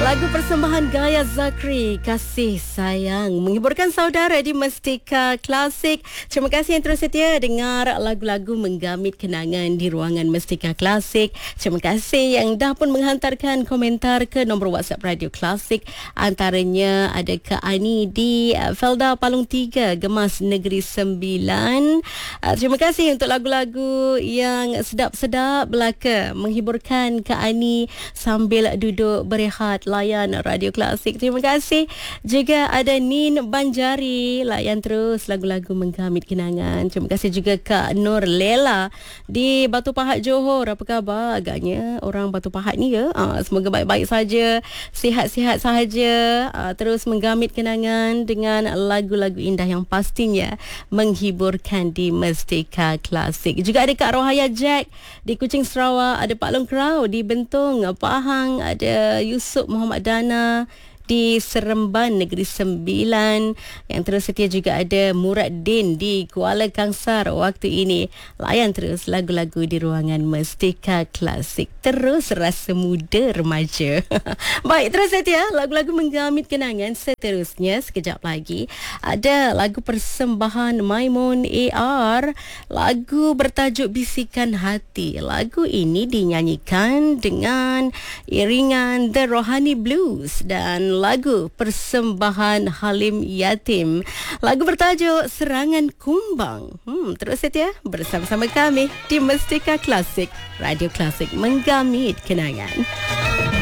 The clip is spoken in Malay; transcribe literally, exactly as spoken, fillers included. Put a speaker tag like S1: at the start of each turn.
S1: Lagu persembahan Gaya Zakri, Kasih Sayang, menghiburkan saudara di Mestika Klasik. Terima kasih yang terus setia dengar lagu-lagu menggamit kenangan di ruangan Mestika Klasik. Terima kasih yang dah pun menghantarkan komentar ke nombor WhatsApp Radio Klasik. Antaranya ada Kak Ani di Felda Palung tiga, Gemas Negeri Sembilan. Terima kasih untuk lagu-lagu yang sedap-sedap belaka menghiburkan Kak Ani sambil duduk berehat layan Radio Klasik. Terima kasih. Juga ada Nin Banjari, layan terus lagu-lagu menggamit kenangan. Terima kasih juga Kak Nur Lela di Batu Pahat Johor. Apa khabar? Agaknya orang Batu Pahat ni ya. Uh, semoga baik-baik saja, sihat-sihat sahaja. Uh, terus menggamit kenangan dengan lagu-lagu indah yang pastinya menghiburkan di Mestika Klasik. Juga ada Kak Rohaya Jack di Kuching Sarawak, ada Pak Long Krau di Bentong Pahang, ada Yusuf Muhammad Dana di Seremban Negeri Sembilan. Yang terus setia juga ada Murad Din di Kuala Kangsar waktu ini. Layan terus lagu-lagu di ruangan Mestika Klasik. Terus rasa muda remaja. Baik, terus setia lagu-lagu menggamit kenangan. Seterusnya sekejap lagi ada lagu persembahan Maimun A R, lagu bertajuk Bisikan Hati. Lagu ini dinyanyikan dengan iringan The Rohani Blues dan lagu persembahan Halim Yatim. Lagu bertajuk Serangan Kumbang. Hmm, terus setia bersama-sama kami di Mestika Klasik. Radio Klasik menggamit kenangan.